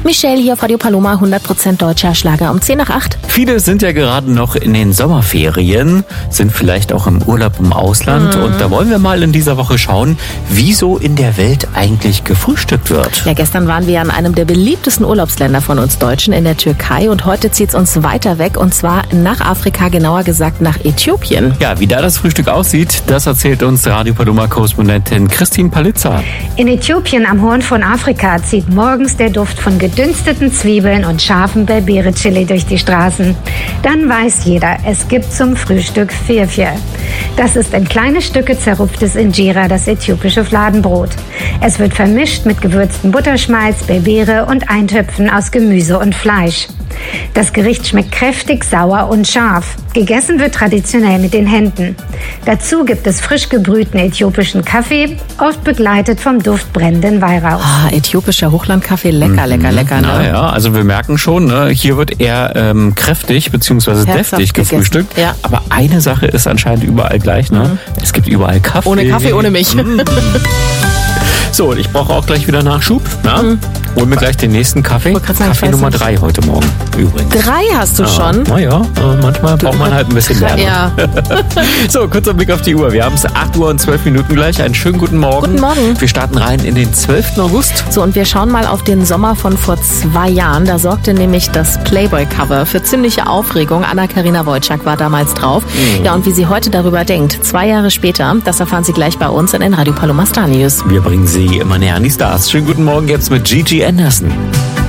Michelle hier auf Radio Paloma, 100% deutscher Schlager um 10:08. Viele sind ja gerade noch in den Sommerferien, sind vielleicht auch im Urlaub im Ausland. Und da wollen wir mal in dieser Woche schauen, wie so in der Welt eigentlich gefrühstückt wird. Ja, gestern waren wir an einem der beliebtesten Urlaubsländer von uns Deutschen in der Türkei. Und heute zieht es uns weiter weg, und zwar nach Afrika, genauer gesagt nach Äthiopien. Ja, wie da das Frühstück aussieht, das erzählt uns Radio Paloma-Korrespondentin Christine Palitza. In Äthiopien am Horn von Afrika zieht morgens der Duft von gedünsteten Zwiebeln und scharfem Berbere-Chili durch die Straßen. Dann weiß jeder, es gibt zum Frühstück Firfir. Das ist in kleine Stücke zerrupftes Injera, das äthiopische Fladenbrot. Es wird vermischt mit gewürztem Butterschmalz, Berbere und Eintöpfen aus Gemüse und Fleisch. Das Gericht schmeckt kräftig, sauer und scharf. Gegessen wird traditionell mit den Händen. Dazu gibt es frisch gebrühten äthiopischen Kaffee, oft begleitet vom Duft brennenden Weihrauchs. Äthiopischer Hochlandkaffee, lecker, lecker. Ne? Naja, also wir merken schon, ne, hier wird eher kräftig bzw. deftig gefrühstückt. Ja. Aber eine Sache ist anscheinend überall gleich. Ne? Es gibt überall Kaffee. Ohne Kaffee, ohne Milch. So, und ich brauche auch gleich wieder Nachschub. Holen wir gleich den nächsten Kaffee. Kaffee Nummer 3 heute Morgen übrigens. 3 hast du schon? Naja, manchmal braucht man halt ein bisschen mehr. Ja. So, kurzer Blick auf die Uhr. Wir haben es 8 Uhr und 12 Minuten gleich. Einen schönen guten Morgen. Guten Morgen. Wir starten rein in den 12. August. So, und wir schauen mal auf den Sommer von vor 2 Jahren. Da sorgte nämlich das Playboy-Cover für ziemliche Aufregung. Anna-Karina Wojcik war damals drauf. Ja, und wie sie heute darüber denkt, 2 Jahre später, das erfahren Sie gleich bei uns in den Radio Paloma Star News. Wir bringen Sie immer näher an die Stars. Schönen guten Morgen jetzt mit Gigi Anderson.